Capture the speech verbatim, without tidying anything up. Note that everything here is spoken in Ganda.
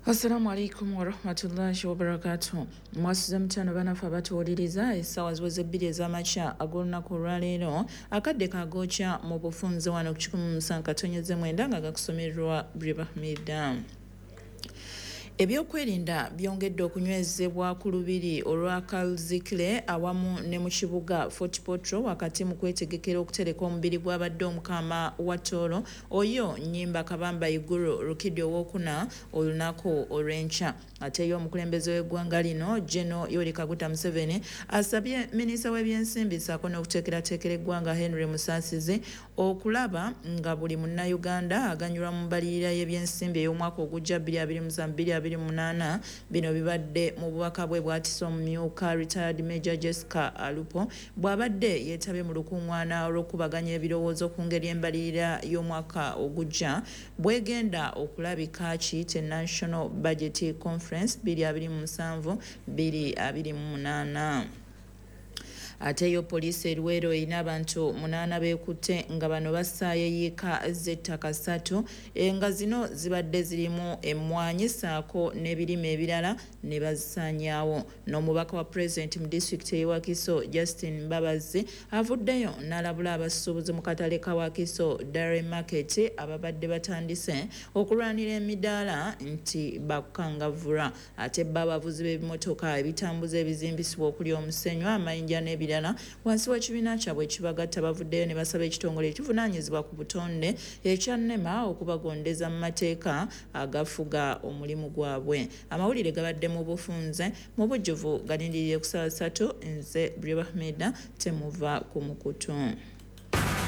Assalamu alaikum wa rahmatullahi wa barakatuh. Mwasiza mutano banafa batuwuliriza essaawa ziweze ebbiri ez'amakya ag'olunaku olwaleero akadde kagookya mu bufunze wano ku kikumi mu musanvu katonyeze mwenda nga gakusomerwa Bribahmida. Ebyokwerinda byongedde okunywezebwa ku lubiri olwa Kalzikire awamu ne mu kibuga Fort Portal wakati mu kwetegekera okutereka omubiri gw'abadde omukama wa Tooro oyo Nnyimba Kabamba Iguru Rukidi owookuna olunaku olw'enkya. Ate yo omukulembeze w'eggwanga lino General Yoweri Kaguta Museveni asabye minisita w'ebyensimbi ssaako n'okuteekerateekera eggwanga Henry Musaasizi okulaba nga buli munnayuganda aganyulwa mu mbalirira y'ebyensimbi ey'omwaka ogujja bbiri abiri mu bbiri abiri mu munaana. Bino bibadde mu bubaka bwe bw'atisa omumyuka retired Major Jessica Alupo bw'abadde yeetabye mu lukuŋŋaana olw'okubaganya ebirowoozo ku ngeri embalirira y'omwaka ogujja bwegenda okulabika kiyite National Budget Conference bbiri abiri mu musanvu bbiri abiri mu munaana. Ate yo poliisi e Luweero erina abantu munaana beekutte nga bano bassaayo eyiika z'ettaka ssatu nga zino zibadde zirimu emmwanyi ssaako n'ebirime ebirala ne bazisaanyaawo. N'omubaka wa pulezidenti mu disitulikiti ey'e Wakiso Justin Mbabazi avuddeyo n'alabula abasuubuzi mu katale ka Wakiso Dairy Market ababadde batandise okulwanira emidaala nti bakukangavvulwa. Ate bo abavuzi b'ebimotoka ebitambuza ebizimbisibwa okuli omusenyu amayinja n'ebirala wansi w'ekibiina kyabwe ekibagatta bavuddeyo ne basaba ekitongole ekivunaanyizibwa ku butonde ekya NEMA okubagondeza mu mateeka agafuga omulimu gwabwe. Amawulire gabadde mu bufunze mu bujjuvu galindirire ku ssaawa ssatu. Nze Bribahmida temuva ku mukutu.